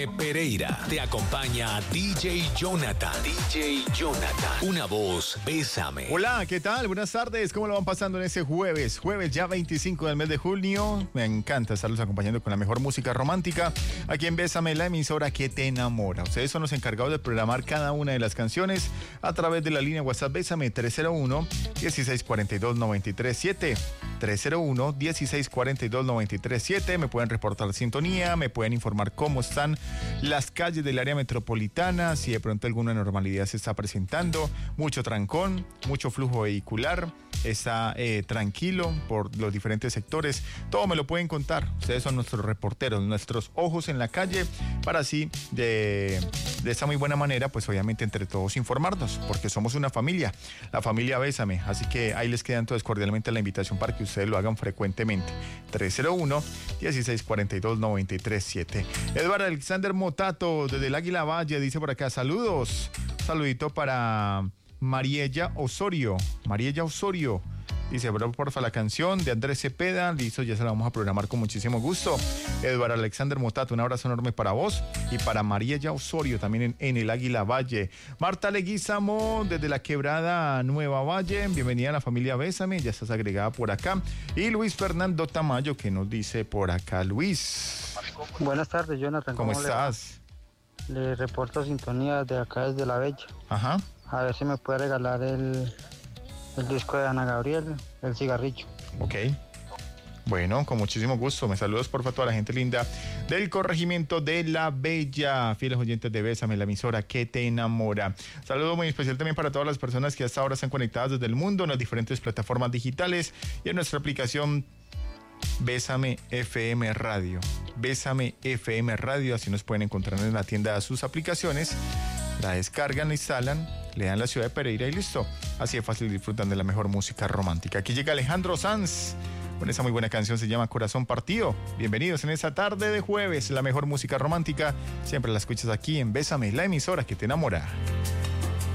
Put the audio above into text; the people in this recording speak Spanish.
Pereira te acompaña DJ Jonathan. DJ Jonathan, una voz, bésame. Hola, ¿qué tal? Buenas tardes. ¿Cómo lo van pasando en ese jueves? Jueves ya 25 del mes de junio. Me encanta estarlos acompañando con la mejor música romántica aquí en Bésame, la emisora que te enamora. Ustedes son los encargados de programar cada una de las canciones a través de la línea WhatsApp Bésame 301-1642-937. 301-1642-937. Me pueden reportar sintonía, me pueden informar cómo están las calles del área metropolitana, si de pronto alguna normalidad se está presentando, mucho trancón, mucho flujo vehicular, está tranquilo por los diferentes sectores. Todo me lo pueden contar. Ustedes son nuestros reporteros, nuestros ojos en la calle, para así de esta muy buena manera, pues obviamente entre todos informarnos, porque somos una familia, la familia Bésame. Así que ahí les queda entonces cordialmente la invitación para que ustedes lo hagan frecuentemente. 301-1642-937. Eduardo Alexander Motato desde el Águila Valle dice por acá: saludos. Un saludito para Mariella Osorio. Mariella Osorio dice: bro, porfa, la canción de Andrés Cepeda. Listo, ya se la vamos a programar con muchísimo gusto. Eduardo Alexander Motato, un abrazo enorme para vos y para Mariella Osorio también en el Águila Valle. Marta Leguizamo desde la Quebrada Nueva Valle, bienvenida a la familia Bésame, ya estás agregada por acá. Y Luis Fernando Tamayo, que nos dice por acá: Luis. Buenas tardes, Jonathan. ¿Cómo estás? Le reporto sintonía de acá desde La Bella. Ajá. A ver si me puede regalar el disco de Ana Gabriel, El Cigarrillo. Ok. Bueno, con muchísimo gusto. Me saludos por favor a toda la gente linda del corregimiento de La Bella, fieles oyentes de Bésame, la emisora que te enamora. Saludo muy especial también para todas las personas que hasta ahora están conectadas desde el mundo en las diferentes plataformas digitales y en nuestra aplicación Bésame FM Radio. Bésame FM Radio, así nos pueden encontrar en la tienda de sus aplicaciones. La descargan, la instalan, le dan la ciudad de Pereira y listo. Así de fácil disfrutan de la mejor música romántica. Aquí llega Alejandro Sanz con esa muy buena canción, se llama Corazón Partido. Bienvenidos en esta tarde de jueves, la mejor música romántica. Siempre la escuchas aquí en Bésame, la emisora que te enamora.